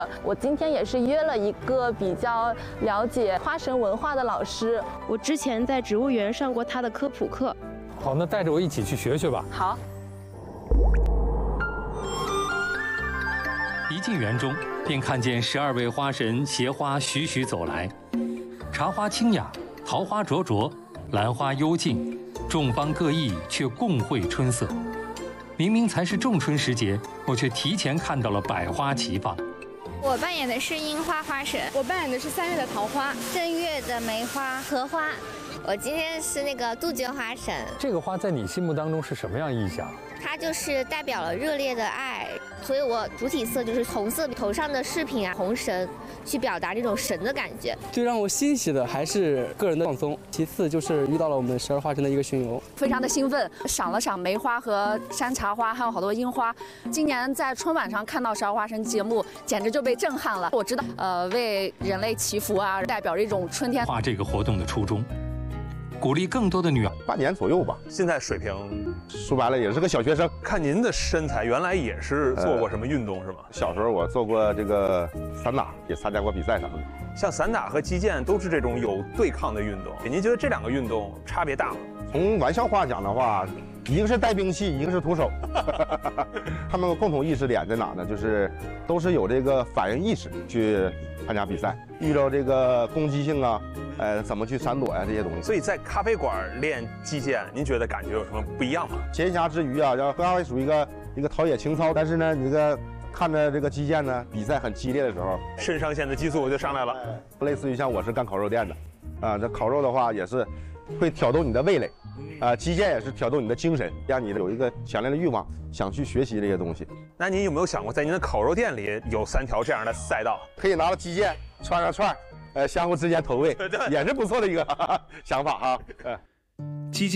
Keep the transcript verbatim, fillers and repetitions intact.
我今天也是约了一个比较了解花神文化的老师， 我之前在植物园上过他的科普课。 好，那带着我一起去学学吧。 好。 一进园中，便看见十二位花神携花徐徐走来，茶花清雅，桃花灼灼，兰花幽静，众芳各异，却共绘春色。明明才是仲春时节，我却提前看到了百花齐放。 我扮演的是樱花花神， 我扮演的是三月的桃花， 正月的梅花、荷花。我今天是那个杜鹃花神。 这个花在你心目当中是什么样意象？ 它就是代表了热烈的爱，所以我主体色就是红色，头上的饰品啊，红绳，去表达这种神的感觉。 最让我欣喜的还是个人的放松，其次就是遇到了我们十二花神的一个巡游， 非常的兴奋，赏了赏梅花和山茶花，还有好多樱花。今年在春晚上看到十二花神节目，简直就被震撼了。我知道，呃，为人类祈福啊，代表着一种春天。 画这个活动的初衷，鼓励更多的女儿。 半年左右吧， 现在水平说白了也是个小学生。 看您的身材，原来也是做过什么运动、呃、是吗？ 小时候我做过这个散打，也参加过比赛什么的。 像散打和击剑都是这种有对抗的运动，您觉得这两个运动差别大吗？ 从玩笑话讲的话，一个是带兵器，一个是徒手。他们共同意识点在哪呢？就是都是有这个反应意识去参加比赛，遇到这个攻击性啊，呃，怎么去闪躲呀、啊、这些东西。 所以在咖啡馆练击剑，您觉得感觉有什么不一样吗？ 闲暇之余啊，然后喝咖啡属于一个一个陶冶情操，但是呢，你这个看着这个击剑呢，比赛很激烈的时候， 肾上腺的激素就上来了。 呃、类似于像我是干烤肉店的，啊、呃，这烤肉的话也是会挑动你的味蕾。啊、呃，击剑也是挑动你的精神，让你有一个强烈的欲望，想去学习这些东西。 那您有没有想过，在您的烤肉店里有三条这样的赛道， 可以拿着击剑串上串，呃，相互之间投喂，也是不错的一个哈哈想法哈。呃